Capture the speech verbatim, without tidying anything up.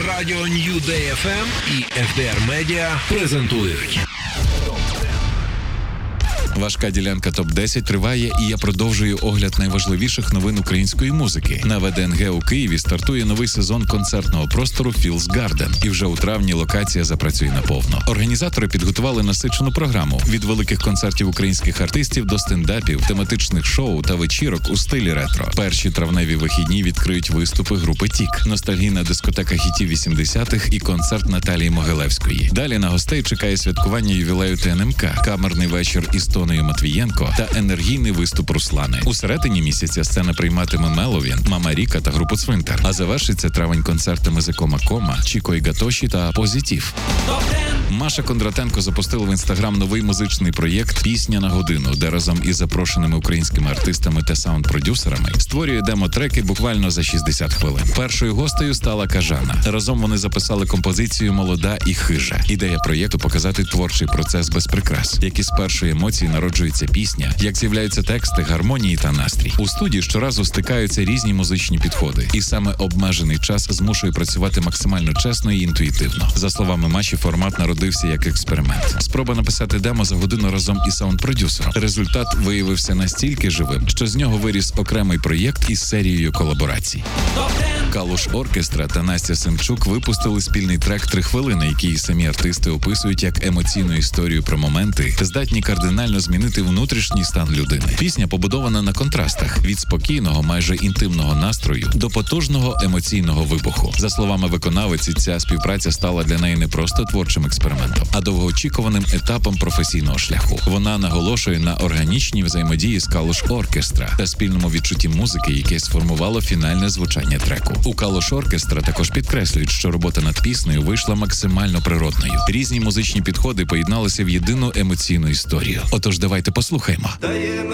Радіо New Day еф ем і еф ді ар Media презентують. Важка ділянка топ десять триває, і я продовжую огляд найважливіших новин української музики. На ве де ен ге у Києві стартує новий сезон концертного простору Feels Garden, і вже у травні локація запрацює наповно. Організатори підготували насичену програму від великих концертів українських артистів до стендапів, тематичних шоу та вечірок у стилі ретро. Перші травневі вихідні відкриють виступи групи Тік, ностальгійна дискотека хітів вісімдесятих і концерт Наталії Могилевської. Далі на гостей чекає святкування ювілею те ен ем ка, камерний вечір із Тонею Матвієнко та енергійний виступ Руслани. У середині місяця сцена прийматиме Меловін, Мама Ріка та групу Цвинтар. А завершиться травень концертами Зе Кома Кома, Чіко і Гатоші та Позитив. Маша Кондратенко запустила в інстаграм новий музичний проєкт «Пісня на годину», де разом із запрошеними українськими артистами та саунд-продюсерами створює демо-треки буквально за шістдесят хвилин. Першою гостею стала Кажана. Разом вони записали композицію «Молода і хижа». Ідея проєкту – показати творчий процес без прикрас, як із першої емоції народжується пісня, як з'являються тексти, гармонії та настрій. У студії щоразу стикаються різні музичні підходи, і саме обмежений час змушує працювати максимально чесно і інтуїтивно. За словами Маші, формат народився як експеримент. Спроба написати демо за годину разом із саунд-продюсером. Результат виявився настільки живим, що з нього виріс окремий проєкт із серією колаборацій. Калуш Оркестра та Настя Семчук випустили спільний трек «Три хвилини», який самі артисти описують як емоційну історію про моменти, здатні кардинально змінити внутрішній стан людини. Пісня побудована на контрастах – від спокійного, майже інтимного настрою до потужного емоційного вибуху. За словами виконавиці, ця співпраця стала для неї не просто творчим експериментом, а довгоочікуваним етапом професійного шляху. Вона наголошує на органічній взаємодії з Калуш Оркестра та спільному відчутті музики, яке сформувало фінальне звучання треку. У Калуш Оркестра також підкреслюють, що робота над піснею вийшла максимально природною. Різні музичні підходи поєдналися в єдину емоційну історію. Отож, давайте послухаймо.